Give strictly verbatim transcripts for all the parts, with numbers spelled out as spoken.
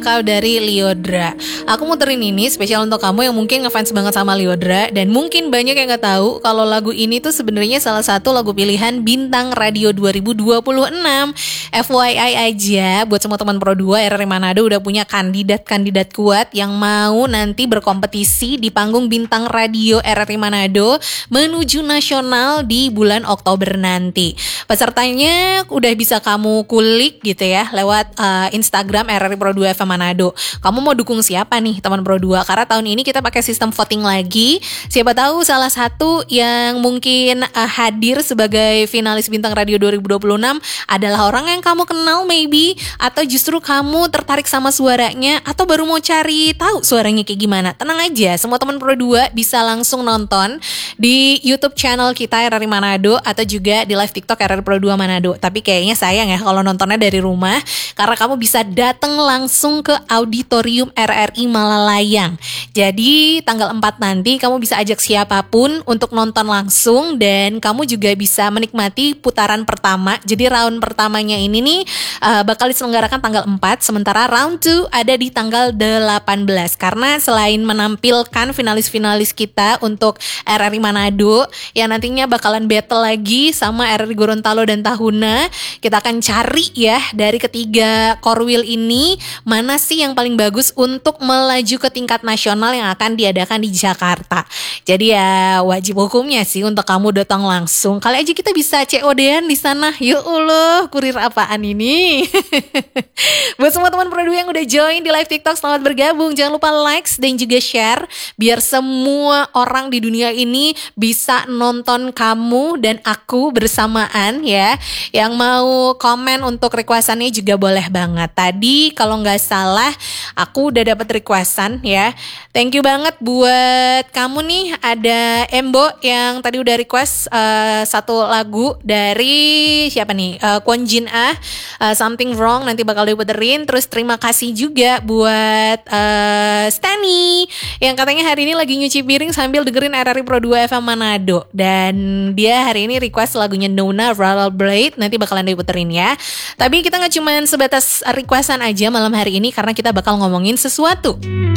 Kau dari Lyodra. Aku muterin ini spesial untuk kamu yang mungkin ngefans banget sama Lyodra dan mungkin banyak yang nggak tahu kalau lagu ini tuh sebenarnya salah satu lagu pilihan Bintang Radio dua ribu dua puluh enam. F Y I aja buat semua teman Pro dua, R R I Manado udah punya kandidat-kandidat kuat yang mau nanti berkompetisi di panggung Bintang Radio R R I Manado menuju nasional di bulan Oktober nanti. Pesertanya udah bisa kamu kulik gitu ya lewat uh, Instagram R R I Pro dua F M Manado. Kamu mau dukung siapa nih teman Pro dua? Karena tahun ini kita pakai sistem voting lagi. Siapa tahu salah satu yang mungkin uh, hadir sebagai finalis Bintang Radio dua ribu dua puluh enam adalah orang yang kamu kenal maybe, atau justru kamu tertarik sama suaranya, atau baru mau cari tahu suaranya kayak gimana. Tenang aja, semua teman Pro dua bisa langsung nonton di YouTube channel kita R R I Manado atau juga di live TikTok R R I Pro dua Manado. Tapi kayaknya sayang ya kalau nontonnya dari rumah, karena kamu bisa datang langsung ke auditorium R R I Malalayang. Jadi tanggal empat nanti kamu bisa ajak siapapun untuk nonton langsung, dan kamu juga bisa menikmati putaran pertama. Jadi round pertamanya ini nih uh, bakal diselenggarakan tanggal empat, sementara round dua ada di tanggal delapan belas. Karena selain menampilkan finalis-finalis kita untuk R R I Manado yang nantinya bakalan battle lagi sama R R I Gorontalo dan Tahuna, kita akan cari ya dari ketiga korwil ini mana sih yang paling bagus untuk melaju ke tingkat nasional yang akan diadakan di Jakarta. Jadi ya wajib hukumnya sih untuk kamu datang langsung. Kali aja kita bisa C O D-an di sana. Ya Allah, kurir apaan ini? Buat semua teman Pro dua yang udah join di live TikTok, selamat bergabung. Jangan lupa likes dan juga share biar semua orang di dunia ini bisa nonton kamu dan aku bersamaan ya. Yang mau komen untuk requestannya juga boleh banget. Tadi kalau nggak salah aku udah dapat requestan ya. Thank you banget buat kamu nih. Ada Embo yang tadi udah request uh, satu lagu dari siapa nih? Uh, Kwon Jin Ah, uh, Something Wrong, nanti bakal diputerin. Terus terima kasih juga buat uh, Stani yang katanya hari ini lagi nyuci piring sambil dengerin R R I Pro dua F M Manado. Dan dia hari ini request lagunya Nona Rollerblade, nanti bakalan diputerin ya. Tapi kita gak cuma sebatas requestan aja malam hari ini, karena kita bakal ngomongin sesuatu.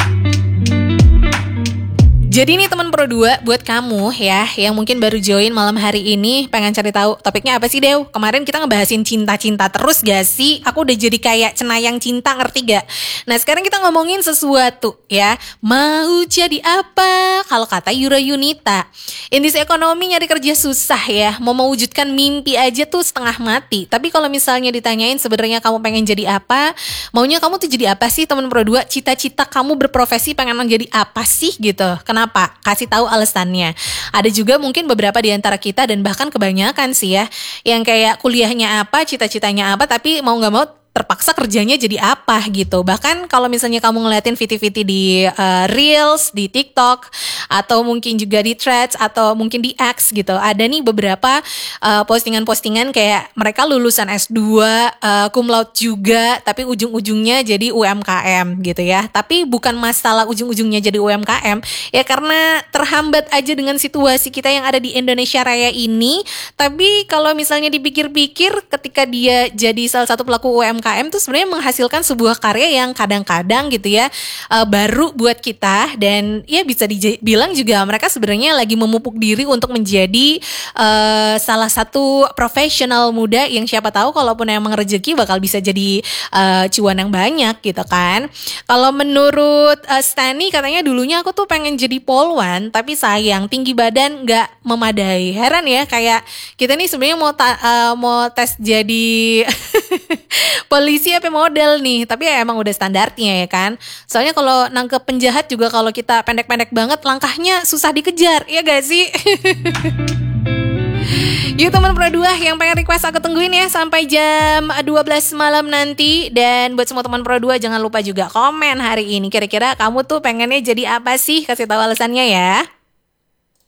Jadi nih teman Pro dua, buat kamu ya yang mungkin baru join malam hari ini, pengen cari tahu topiknya apa sih Dew? Kemarin kita ngebahasin cinta-cinta terus gak sih? Aku udah jadi kayak cenayang cinta, ngerti gak? Nah sekarang kita ngomongin sesuatu ya. Mau jadi apa? Kalau kata Yura Yunita, indis ekonomi nyari kerja susah ya. Mau mewujudkan mimpi aja tuh setengah mati. Tapi kalau misalnya ditanyain sebenarnya kamu pengen jadi apa? Maunya kamu tuh jadi apa sih teman Pro dua? Cita-cita kamu berprofesi pengen jadi apa sih gitu? Kenapa? Apa? Kasih tahu alasannya. Ada juga mungkin beberapa di antara kita dan bahkan kebanyakan sih ya, yang kayak kuliahnya apa, cita-citanya apa, tapi mau nggak mau terpaksa kerjanya jadi apa gitu. Bahkan kalau misalnya kamu ngeliatin V T-V T di uh, Reels, di TikTok, atau mungkin juga di Threads, atau mungkin di X gitu, ada nih beberapa uh, postingan-postingan kayak mereka lulusan S dua, uh, cum laude juga, tapi ujung-ujungnya jadi U M K M gitu ya. Tapi bukan masalah ujung-ujungnya jadi U M K M, ya karena terhambat aja dengan situasi kita yang ada di Indonesia Raya ini. Tapi kalau misalnya dipikir-pikir, ketika dia jadi salah satu pelaku U M K M tuh sebenarnya menghasilkan sebuah karya yang kadang-kadang gitu ya uh, baru buat kita, dan ya bisa dibilang juga mereka sebenarnya lagi memupuk diri untuk menjadi uh, salah satu profesional muda yang siapa tahu kalaupun emang rezeki bakal bisa jadi uh, cuan yang banyak gitu kan. Kalau menurut uh, Stani katanya dulunya aku tuh pengen jadi polwan, tapi sayang tinggi badan nggak memadai. Heran ya, kayak kita nih sebenarnya mau ta- uh, mau tes jadi polisi apa model nih, tapi ya emang udah standarnya ya kan. Soalnya kalau nangkep penjahat juga kalau kita pendek-pendek banget langkahnya susah dikejar, ya gak sih? Yuk teman Pro dua yang pengen request aku tungguin ya sampai jam dua belas malam nanti. Dan buat semua teman Pro dua jangan lupa juga komen hari ini kira-kira kamu tuh pengennya jadi apa sih, kasih tahu alasannya ya.